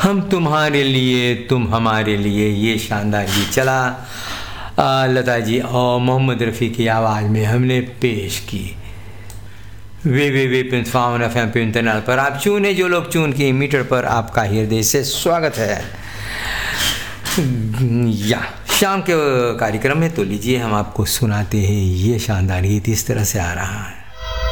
हम तुम्हारे लिए तुम हमारे लिए, ये शानदार गीत चला लता जी और मोहम्मद रफ़ी की आवाज़ में हमने पेश की। www.faunfm पे इंटरनेट पर आप चुने जो लोग चुन के मीटर पर आपका हृदय से स्वागत है। या शाम के कार्यक्रम में तो लीजिए हम आपको सुनाते हैं ये शानदार गीत इस तरह से आ रहा है।